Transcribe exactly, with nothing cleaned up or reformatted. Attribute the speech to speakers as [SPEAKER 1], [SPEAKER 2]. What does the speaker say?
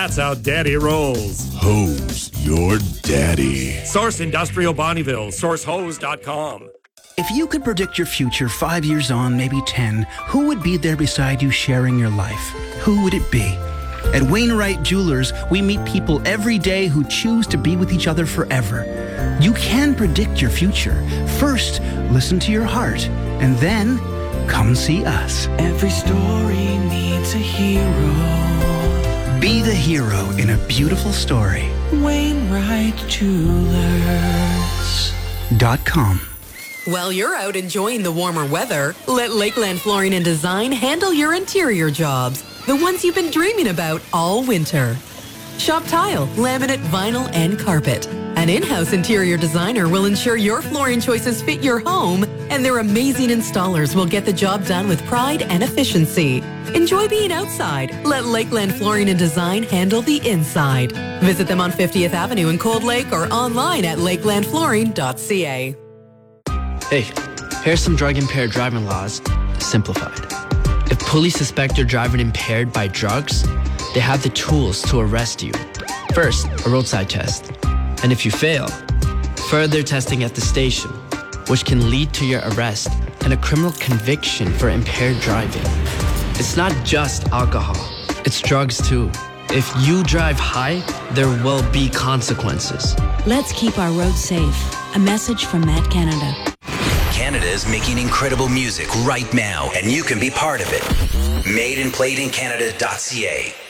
[SPEAKER 1] That's how Daddy rolls.
[SPEAKER 2] Hose your daddy.
[SPEAKER 1] Source Industrial Bonneville. source hose dot com.
[SPEAKER 3] If you could predict your future five years on, maybe ten, who would be there beside you sharing your life? Who would it be? At Wainwright Jewelers, we meet people every day who choose to be with each other forever. You can predict your future. First, listen to your heart, and then come see us.
[SPEAKER 4] Every story needs a hero.
[SPEAKER 3] Be the hero in a beautiful story.
[SPEAKER 4] Wainwright Jewelers
[SPEAKER 3] Dot com.
[SPEAKER 5] While you're out enjoying the warmer weather, let Lakeland Flooring and Design handle your interior jobs, the ones you've been dreaming about all winter. Shop tile, laminate, vinyl, and carpet. An in-house interior designer will ensure your flooring choices fit your home, and their amazing installers will get the job done with pride and efficiency. Enjoy being outside. Let Lakeland Flooring and Design handle the inside. Visit them on fiftieth Avenue in Cold Lake or online at lakeland flooring dot c a.
[SPEAKER 6] Hey, here's some drug-impaired driving laws, simplified. If police suspect you're driving impaired by drugs, they have the tools to arrest you. First, a roadside test. And if you fail, further testing at the station, which can lead to your arrest and a criminal conviction for impaired driving. It's not just alcohol, it's drugs too. If you drive high, there will be consequences.
[SPEAKER 7] Let's keep our roads safe. A message from Matt Canada.
[SPEAKER 8] Canada is making incredible music right now, and you can be part of it. made and played in Canada dot c a